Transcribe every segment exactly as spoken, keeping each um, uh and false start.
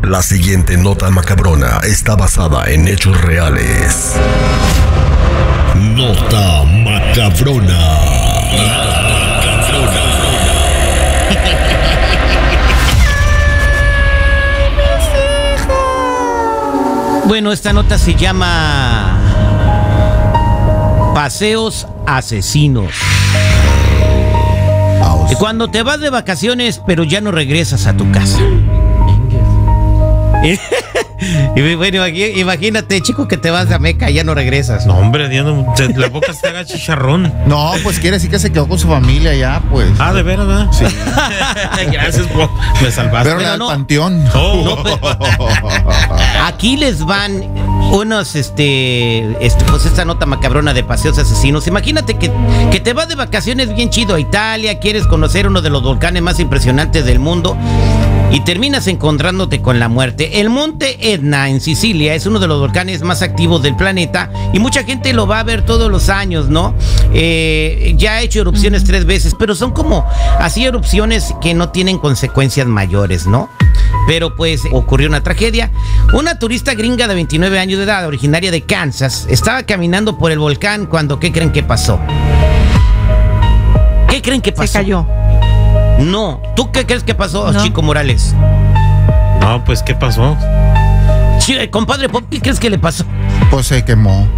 La siguiente nota macabrona está basada en hechos reales. Nota macabrona. Bueno, esta nota se llama Paseos asesinos. Cuando te vas de vacaciones, pero ya no regresas a tu casa. Y bueno, imagínate, chico, que te vas a Meca y ya no regresas. No, hombre, ya no, la boca se haga chicharrón. No, pues quiere decir que se quedó con su familia ya, pues. Ah, ¿de veras, verdad? Sí. Gracias, bro. Me salvaste. Pero al no, panteón. Oh. No, pero aquí les van unos, este, este, pues esta nota macabrona de paseos asesinos. Imagínate que, que te vas de vacaciones bien chido a Italia, quieres conocer uno de los volcanes más impresionantes del mundo y terminas encontrándote con la muerte. El monte Etna en Sicilia es uno de los volcanes más activos del planeta y mucha gente lo va a ver todos los años, ¿no? Eh, ya ha hecho erupciones tres veces, pero son como así erupciones que no tienen consecuencias mayores, ¿no? Pero pues ocurrió una tragedia. Una turista gringa de veintinueve años de edad, originaria de Kansas, estaba caminando por el volcán cuando, ¿qué creen que pasó? ¿Qué creen que pasó? Se cayó. No, ¿tú qué crees que pasó, No. Chico Morales? No, pues, ¿qué pasó? Sí, compadre Pop, ¿qué crees que le pasó? Pues se quemó.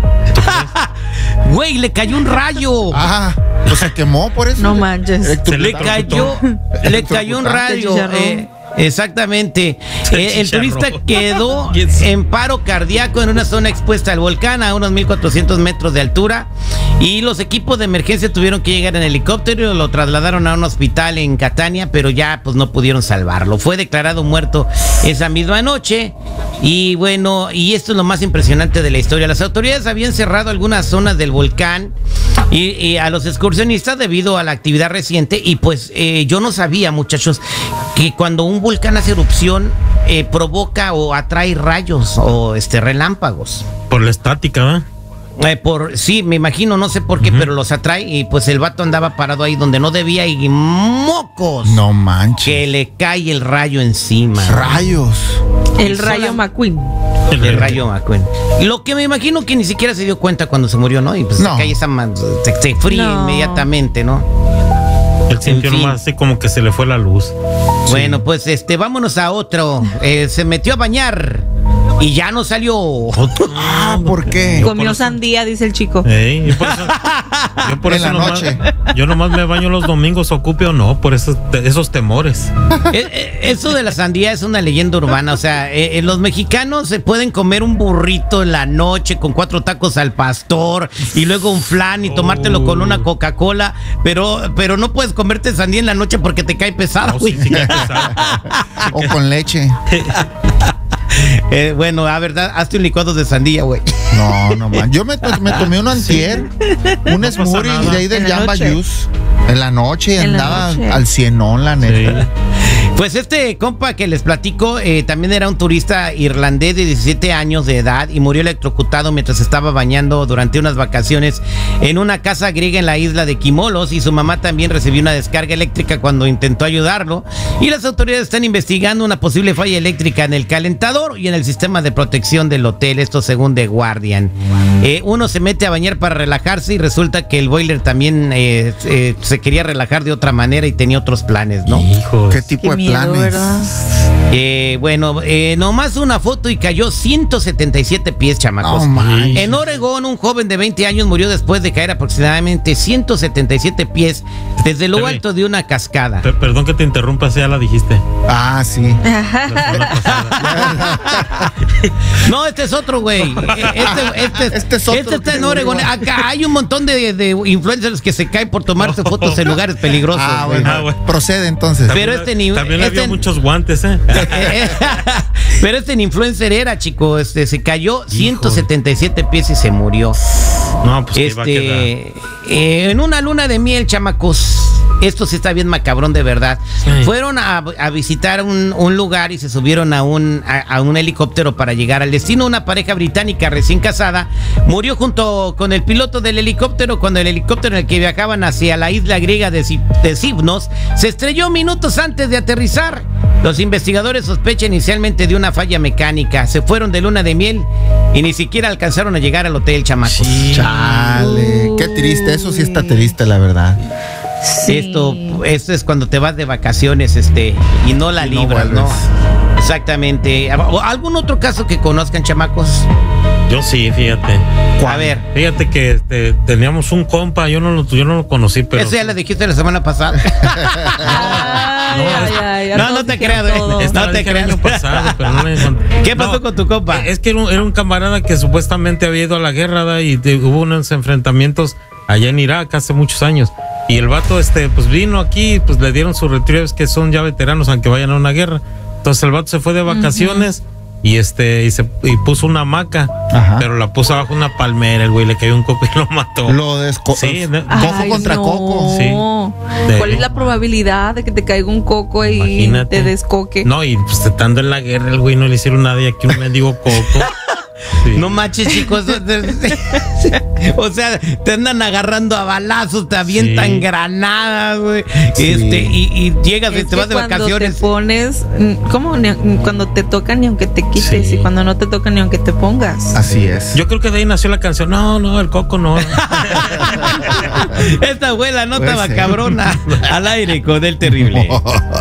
Güey, le cayó un rayo. Ah, pues se quemó por eso. No manches. Electro- Se Le cayó, le cayó un rayo. eh, exactamente. Eh, el turista quedó en paro cardíaco en una zona expuesta al volcán a unos mil cuatrocientos metros de altura y los equipos de emergencia tuvieron que llegar en helicóptero y lo trasladaron a un hospital en Catania, pero ya pues no pudieron salvarlo. Fue declarado muerto esa misma noche y bueno, y esto es lo más impresionante de la historia. Las autoridades habían cerrado algunas zonas del volcán y, y a los excursionistas debido a la actividad reciente y pues eh, yo no sabía, muchachos, que cuando un volcán hace erupción eh, provoca o atrae rayos o este relámpagos. Por la estática, ¿verdad? Eh, por, sí, me imagino, no sé por qué, uh-huh. pero los atrae y pues el vato andaba parado ahí donde no debía y ¡mocos! No manches. Que le cae el rayo encima. Rayos. El rayo McQueen. El, el rayo McQueen. Lo que me imagino que ni siquiera se dio cuenta cuando se murió, ¿no? Y pues no. se cae esa man, se, se fríe no. inmediatamente, ¿no? Él sintió nomás así como que se le fue la luz. Bueno, sí. pues este, vámonos a otro. Eh, se metió a bañar y ya no salió. Ah, ¿por qué? Comió sandía, dice el chico. Ey, yo por eso, yo por en eso la nomás, noche. Yo nomás me baño los domingos, ocupe o no, por esos, esos temores. Eso de la sandía es una leyenda urbana. O sea, eh, los mexicanos se pueden comer un burrito en la noche con cuatro tacos al pastor y luego un flan y tomártelo oh. con una Coca-Cola, pero, pero no puedes comerte sandía en la noche porque te cae pesado. No, sí, sí cae pesado. O con leche. Eh, bueno, la verdad, hazte un licuado de sandía, güey. No, no man. Yo me, me tomé un antier, un no smoothie de ahí del Jamba Juice en la noche y en andaba noche. al cienón, la neta. Sí. Pues este compa que les platico eh, también era un turista irlandés de diecisiete años de edad y murió electrocutado mientras estaba bañando durante unas vacaciones en una casa griega en la isla de Kimolos y su mamá también recibió una descarga eléctrica cuando intentó ayudarlo y las autoridades están investigando una posible falla eléctrica en el calentador y en el sistema de protección del hotel, esto según The Guardian. Eh, uno se mete a bañar para relajarse y resulta que el boiler también eh, eh, se quería relajar de otra manera y tenía otros planes, ¿no? Hijos. ¿Qué tipo Qué de miedo, planes? ¿verdad? Eh, bueno, eh, nomás una foto y cayó ciento setenta y siete pies, chamacos. Oh, man. En Oregón, un joven de veinte años murió después de caer aproximadamente ciento setenta y siete pies desde lo Pepe, alto de una cascada. Per perdón que te interrumpa, ya la dijiste. Ah, sí. No, este es otro, güey. Este, este, Este es otro este está en que- Oregón. Acá hay un montón de, de influencers que se caen por tomarse fotos en lugares peligrosos. Ah, güey. bueno. Ah, bueno. Procede entonces. Pero este ni- También este- había muchos guantes, ¿eh? Pero este en influencer era, chico, este se cayó ciento setenta y siete pies y se murió. No, pues que iba a quedar. Este, eh, en una luna de miel, chamacos. Esto sí está bien macabrón de verdad. Sí. Fueron a, a visitar un, un lugar y se subieron a un, a, a un helicóptero para llegar al destino. Una pareja británica recién casada murió junto con el piloto del helicóptero cuando el helicóptero en el que viajaban hacia la isla griega de, Si- de Sifnos se estrelló minutos antes de aterrizar. Los investigadores sospechan inicialmente de una falla mecánica. Se fueron de luna de miel y ni siquiera alcanzaron a llegar al hotel, chamacos. Sí. Chale, qué triste, eso sí está triste, la verdad. Sí. Esto, esto es cuando te vas de vacaciones, este, y no la Y no libras, ¿no? vuelves. Exactamente. ¿Algún otro caso que conozcan, chamacos? Yo sí, fíjate. A ver. Fíjate que este, teníamos un compa, yo no lo, yo no lo conocí, pero. Eso ya lo dijiste la semana pasada. Ay, ay, ay, ya No, todos no te dijeron creas, todo. Esta no la te dije el creas. año pasado, pero no la encontré. ¿Qué pasó No, con tu compa? Es que era un, era un camarada que supuestamente había ido a la guerra, ¿da? Y de- hubo unos enfrentamientos allá en Irak hace muchos años. Y el vato, este, pues vino aquí, pues le dieron su retiro, es que son ya veteranos, aunque vayan a una guerra. Entonces el vato se fue de vacaciones y este, y se y puso una hamaca, Ajá. pero la puso abajo una palmera, el güey le cayó un coco y lo mató. Lo desco Sí, de- coco Ay, contra no. coco. Sí. ¿Cuál es la probabilidad de que te caiga un coco y Imagínate. te descoque? No, y pues estando en la guerra, el güey no le hicieron nada y aquí un mendigo coco. Sí. No manches, chicos. O sea, te andan agarrando a balazos, te avientan Sí. granadas, güey. Sí. Este, y, y llegas y Es te que vas de cuando vacaciones. te pones, mm, ¿cómo? Ni- cuando te tocan ni aunque te quites Sí. y cuando no te tocan ni aunque te pongas. Así es. Yo creo que de ahí nació la canción. No, no, el coco no. Esta abuela no Puede estaba ser. cabrona. Al aire con el terrible.